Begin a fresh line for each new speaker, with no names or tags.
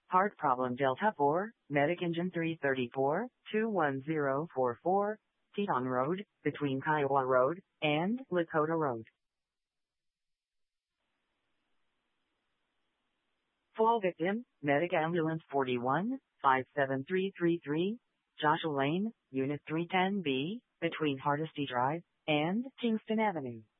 Heart problem Delta 4, Medic Engine 334, 21044, Teton Road, between Kiowa Road and Lakota Road. Fall victim, Medic Ambulance 41, 57333, Joshua Lane, Unit 310B, between Hardesty Drive and Kingston Avenue.